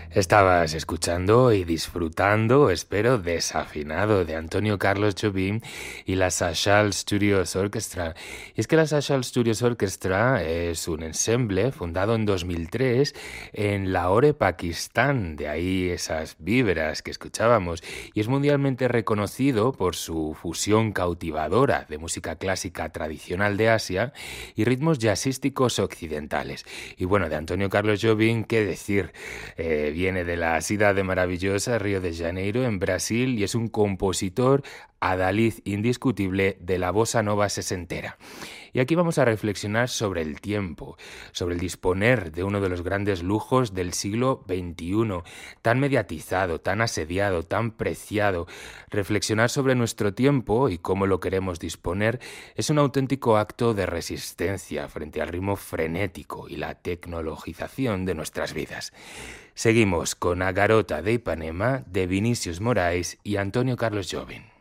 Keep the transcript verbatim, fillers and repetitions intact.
Estabas escuchando y disfrutando, espero, Desafinado de Antonio Carlos Jobim y la Sachal Studios Orchestra. Y es que la Sachal Studios Orchestra es un ensemble fundado en dos mil tres en Lahore, Pakistán, de ahí esas vibras que escuchábamos, y es mundialmente reconocido por su fusión cautivadora de música clásica tradicional de Asia y ritmos jazzísticos occidentales. Y bueno, de Antonio Carlos Jobim, ¿qué decir? Eh, viene de la cidade maravillosa Río de Janeiro, en Brasil, y es un compositor adalid indiscutible de la bossa nova sesentera. Y aquí vamos a reflexionar sobre el tiempo, sobre el disponer de uno de los grandes lujos del siglo veintiuno, tan mediatizado, tan asediado, tan preciado. Reflexionar sobre nuestro tiempo y cómo lo queremos disponer es un auténtico acto de resistencia frente al ritmo frenético y la tecnologización de nuestras vidas. Seguimos con A Garota de Ipanema de Vinícius Moraes y Antonio Carlos Jobim.